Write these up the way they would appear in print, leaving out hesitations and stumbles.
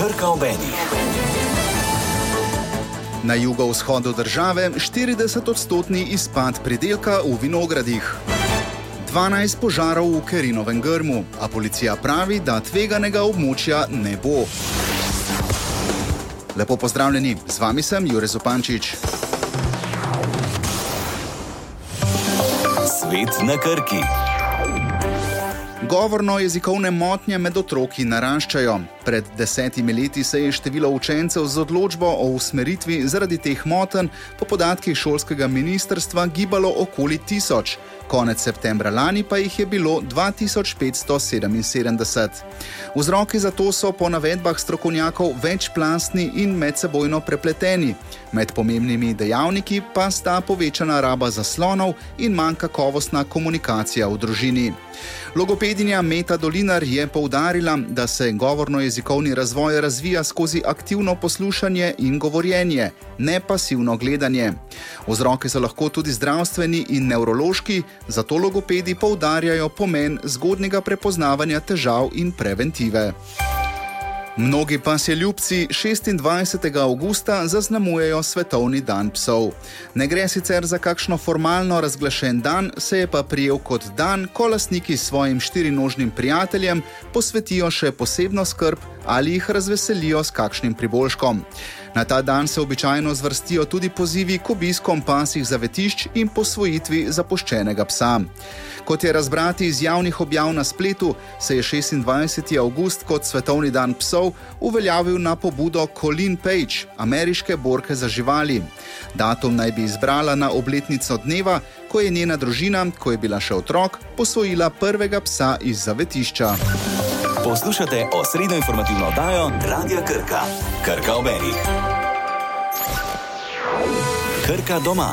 Krka ob enih. Na jugovzhodu države 40% izpad pridelka v vinogradih. 12 požarov v Kerinovem grmu, a policija pravi, da tveganega območja ne bo. Lepo pozdravljeni, z vami sem Jure Zupančič. Svet na Krki. Govorno-jezikovne motnje med otroki naraščajo. Pred 10 leti se je število učencev z odločbo o usmeritvi zaradi teh motenj po podatkih šolskega ministrstva gibalo okoli 1000. Konec septembra lani pa jih je bilo 2577. Vzroki za to so po navedbah strokovnjakov večplastni in medsebojno prepleteni. Med pomembnimi dejavniki pa sta povečana raba zaslonov in manj kakovostna komunikacija v družini. Logopedinja Meta Dolinar je poudarila, da se govorno-jezikovni razvoj razvija skozi aktivno poslušanje in govorjenje, ne pasivno gledanje. Vzroki so lahko tudi zdravstveni in nevrološki, zato logopedi poudarjajo pomen zgodnjega prepoznavanja težav in preventive. Mnogi pasjeljubci 26. avgusta zaznamujejo Svetovni dan psov. Ne gre sicer za kakšno formalno razglašen dan, se je pa prijel kot dan, ko lastniki svojim štirinožnim prijateljem posvetijo še posebno skrb ali jih razveselijo s kakšnim priboljškom. Na ta dan se običajno zvrstijo tudi pozivi k obiskom pasjih zavetišč in posvojitvi zapuščenega psa. Kot je razbrati iz javnih objav na spletu, se je 26. avgust kot Svetovni dan psov uveljavil na pobudo Colleen Page, ameriške borke za živali. Datum naj bi izbrala na obletnico dneva, ko je njena družina, ko je bila še otrok, posvojila prvega psa iz zavetišča. Poslušate osrednjo informativno oddajo Radia Krka. Krka ob enih. Krka doma.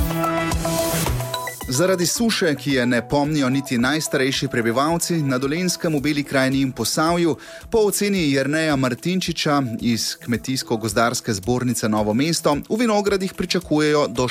Zaradi suše, ki je ne pomnijo niti najstarejši prebivalci, na Dolenjskem, v Beli krajini in Posavju, po oceni Jerneja Martinčiča iz Kmetijsko-gozdarske zbornice Novo mesto, v vinogradih pričakujejo do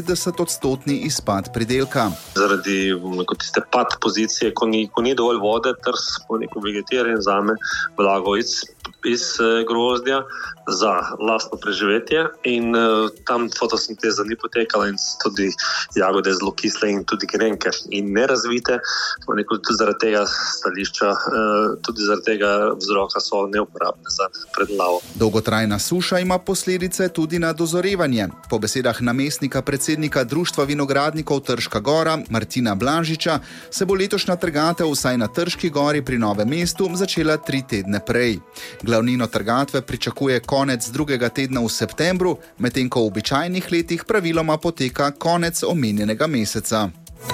40% izpad pridelka. Zaradi tiste pad pozicije, ko ni dovolj vode, trs po neko vegetiranje zame vlago iz grozdja za lastno preživetje in tam fotosinteza ni potekala in tudi jagode zelo kisle in tudi grenke in nerazvite, tudi zaradi tega stališča, tudi zaradi tega vzroka so neuporabne za predelavo. Dolgotrajna suša ima posledice tudi na dozorevanje. Po besedah namestnika predsednika Društva vinogradnikov Trška Gora, Martina Blažiča, se bo letošnja trgatev vsaj na Trški gori pri Novem mestu začela 3 tedne prej. Glavnino trgatve pričakuje konec drugega tedna v septembru, medtem ko v običajnih letih praviloma poteka konec omenjenega meseca.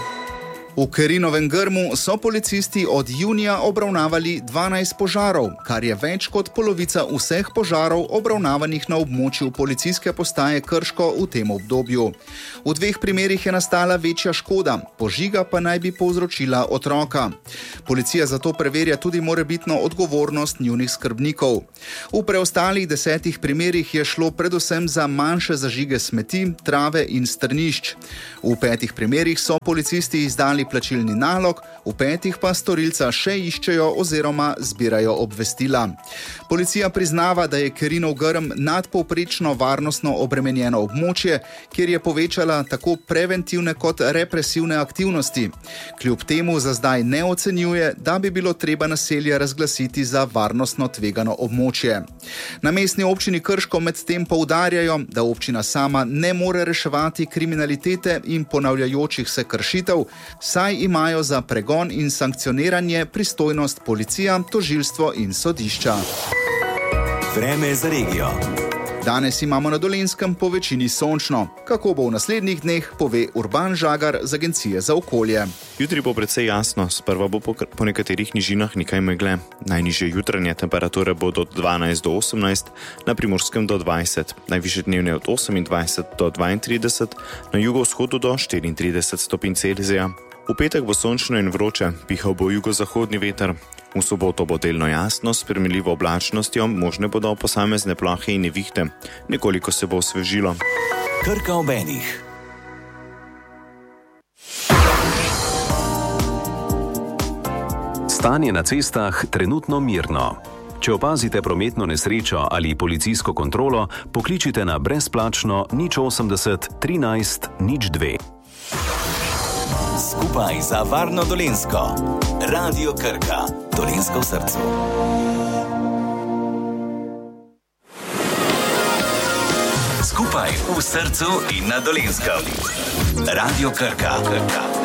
V Kerinovem grmu so policisti od junija obravnavali 12 požarov, kar je več kot polovica vseh požarov obravnavanih na območju policijske postaje Krško v tem obdobju. V 2 primerih je nastala večja škoda, požiga pa naj bi povzročila otroka. Policija zato preverja tudi morebitno odgovornost njunih skrbnikov. V preostalih 10 primerih je šlo predvsem za manjše zažige smeti, trave in strnišč. V 5 primerih so policisti izdali plačilni nalog, v 5 pa storilca še iščejo oziroma zbirajo obvestila. Policija priznava, da je Kerinov grm nadpovprečno varnostno obremenjeno območje, kjer je povečala tako preventivne kot represivne aktivnosti. Kljub temu za zdaj ne ocenjuje, da bi bilo treba naselje razglasiti za varnostno tvegano območje. Na mestni občini Krško medtem poudarjajo, da občina sama ne more reševati kriminalitete in ponavljajočih se kršitev, saj imajo za pregon in sankcioniranje pristojnost policija, tožilstvo in sodišča. Vreme za regijo. Danes imamo na Dolenjskem po večini sončno. Kako bo v naslednjih dneh, pove Urban Žagar z Agencije za okolje. Jutri bo precej jasno, sprva bo po nekaterih nižinah nekaj megle. Najnižje jutranje temperature bodo od 12 do 18, na Primorskem do 20, najvišje dnevne od 28 do 32, na jugovzhodu do 34 stopinj Celzija. V petek bo sončno in vroče, pihal bo jugozahodni veter. V soboto bo delno jasno, s primerljivo oblačnostjo, možne bodo posamezne plohe in nevihte. Nekoliko se bo osvežilo. Krka ob enih. Stanje na cestah trenutno mirno. Če opazite prometno nesrečo ali policijsko kontrolo, pokličite na brezplačno 080 13 02. Skupaj za varno Dolenjsko. Radio Krka. Dolenjsko v srcu. Skupaj v srcu in na Dolenjskem. Radio Krka.